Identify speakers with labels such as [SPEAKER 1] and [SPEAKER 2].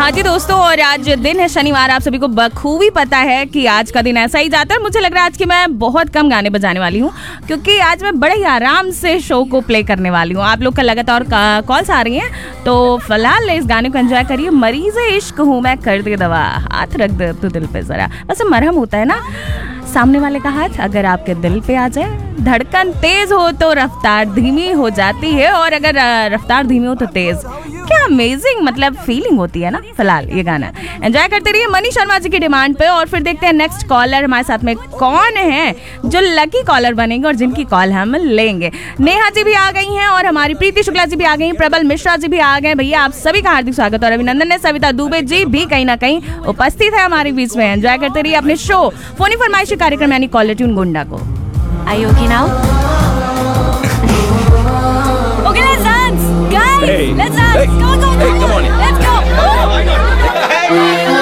[SPEAKER 1] हाँ जी दोस्तों, और आज दिन है शनिवार। आप सभी को बखूबी पता है कि आज का दिन ऐसा ही जाता है। मुझे लग रहा है आज कि मैं बहुत कम गाने बजाने वाली हूँ, क्योंकि आज मैं बड़े ही आराम से शो को प्ले करने वाली हूँ। आप लोग का लगातार कॉल्स आ रही हैं, तो फिलहाल इस गाने को एंजॉय करिए। मरीज इश्क हूँ मैं, कर दे दवा, हाथ रख दे तू दिल पे जरा। वैसे मरहम होता है ना सामने वाले का हाथ, अगर आपके दिल पे आ जाए, धड़कन तेज हो तो रफ्तार धीमी हो जाती है, और अगर रफ्तार धीमी हो तो तेज। क्या अमेजिंग मतलब फीलिंग होती है ना। फिलहाल ये गाना एंजॉय करते रहिए मनी शर्मा जी की डिमांड पे। और फिर देखते हैं नेक्स्ट कॉलर हमारे साथ में कौन है जो लकी कॉलर बनेंगे और जिनकी कॉल हम लेंगे। नेहा जी भी आ गई हैं, और हमारी प्रीति शुक्ला जी भी आ गई, प्रबल मिश्रा जी भी आ गए। भैया आप सभी का हार्दिक स्वागत। और अभिनंदन है, सविता दुबे जी भी कहीं ना कहीं उपस्थित है हमारे बीच में। एंजॉय करते रहिए अपने शो फोनी फरमाइशी कार्यक्रम यानी कॉलर ट्यून गुंडा को।
[SPEAKER 2] Are you okay now? Okay, let's dance, guys.
[SPEAKER 3] Hey.
[SPEAKER 2] Let's dance.
[SPEAKER 3] Hey.
[SPEAKER 2] Come on, come on,
[SPEAKER 3] Hey, come on in.